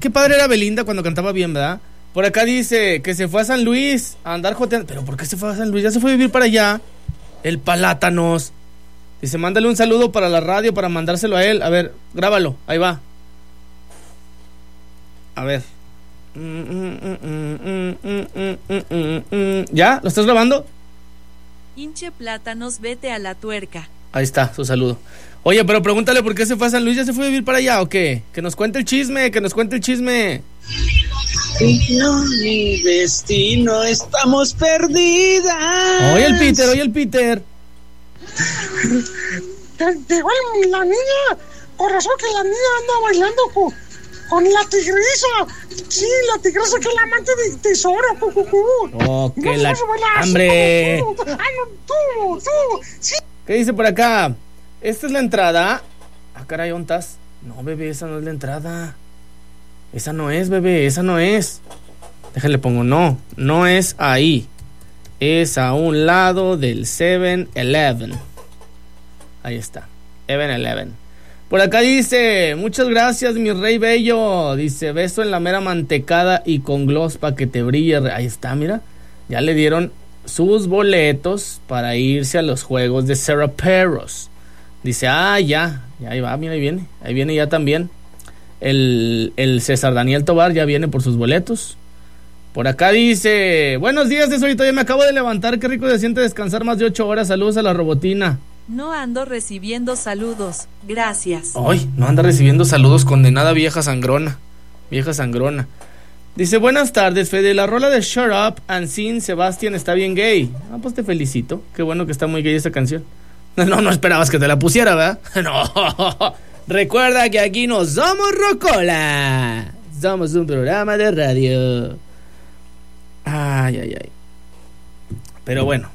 qué padre era Belinda cuando cantaba bien, ¿verdad? Por acá dice que se fue a San Luis a andar joteando. ¿Pero por qué se fue a San Luis? Ya se fue a vivir para allá. El Palátanos. Dice, mándale un saludo para la radio para mandárselo a él. A ver, grábalo, ahí va. A ver. ¿Ya? ¿Lo estás grabando? Hinche Plátanos, vete a la tuerca. Ahí está, su saludo. Oye, pero pregúntale por qué se fue a San Luis. ¿Ya se fue a vivir para allá o qué? Que nos cuente el chisme, que nos cuente el chisme. No, mi destino, estamos perdidas. Oye el Peter. Llegó la niña. Por razón que la niña anda bailando con la tigresa. Sí, la tigresa que es la amante de tesoro. Oh, que la... ¡Hambre! Tú. Sí. ¿Qué dice por acá? ¿Esta es la entrada? Ah, caray, ¿ontas? No, bebé, esa no es la entrada. Esa no es, bebé, esa no es. Déjale pongo, no es ahí. Es a un lado del 7-Eleven. Ahí está, 7-Eleven. Por acá dice, muchas gracias, mi rey bello. Dice, beso en la mera mantecada y con gloss pa' que te brille. Ahí está, mira. Ya le dieron sus boletos para irse a los juegos de Seraperos. Dice, ya ahí va, mira, ahí viene ya también. El César Daniel Tobar ya viene por sus boletos. Por acá dice, buenos días, tesorito, ya me acabo de levantar, qué rico se siente descansar más de 8 horas, saludos a la robotina. No ando recibiendo saludos, gracias. Ay, no anda recibiendo saludos, condenada vieja sangrona. Dice, buenas tardes, Fede, la rola de Shut Up and Sing Sebastian está bien gay. Pues te felicito, qué bueno que está muy gay esa canción. No esperabas que te la pusiera, ¿verdad? No, recuerda que aquí no somos Rocola, somos un programa de radio. Ay. Pero bueno.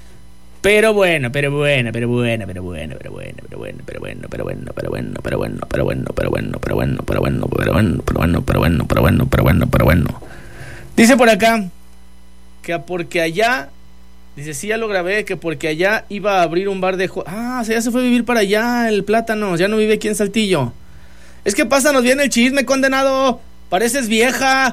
Dice por acá que porque allá, dice, sí, ya lo grabé, que porque allá iba a abrir un bar de o sea, ya se fue a vivir para allá el Plátano, ya no vive aquí en Saltillo. Es que pásanos bien el chisme, condenado. Pareces vieja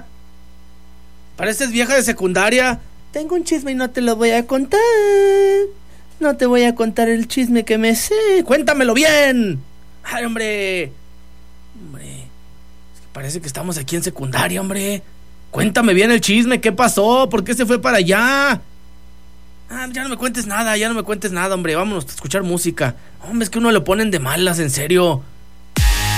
de secundaria. Tengo un chisme y no te lo voy a contar. No te voy a contar el chisme que me sé. Cuéntamelo bien. Ay, hombre. Es que parece que estamos aquí en secundaria, hombre. Cuéntame bien el chisme. ¿Qué pasó? ¿Por qué se fue para allá? Ya no me cuentes nada, hombre. Vámonos a escuchar música. Hombre, es que uno lo ponen de malas, en serio.